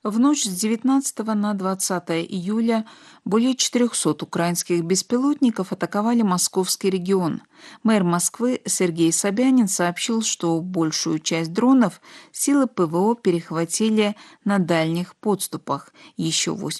В ночь с 19 на 20 июля более 400 украинских беспилотников атаковали московский регион. Мэр Москвы Сергей Собянин сообщил, что большую часть дронов силы ПВО перехватили на дальних подступах. Еще 8